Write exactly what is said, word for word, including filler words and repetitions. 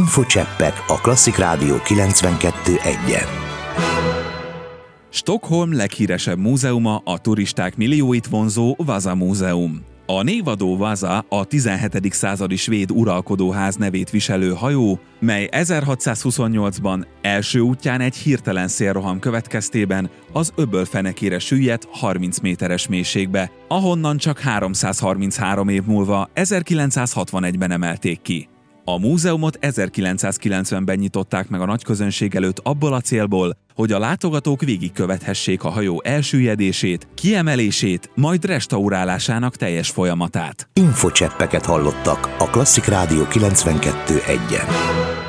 Infocseppek a Klasszik Rádió kilencvenkettő egyen. Stockholm leghíresebb múzeuma a turisták millióit vonzó Vasa Múzeum. A névadó Vasa a tizenhetedik századi svéd uralkodóház nevét viselő hajó, mely ezerhatszázhuszonnyolcban első útján egy hirtelen szélroham következtében az öböl fenekére süllyedt harminc méteres mélységbe, ahonnan csak háromszázharminchárom év múlva ezerkilencszázhatvanegyben emelték ki. A múzeumot ezerkilencszázkilencvenben nyitották meg a nagyközönség előtt abból a célból, hogy a látogatók végigkövethessék a hajó elsüllyedését, kiemelését, majd restaurálásának teljes folyamatát. Infocseppeket hallottak a Klasszik Rádió kilencvenkettő egyen.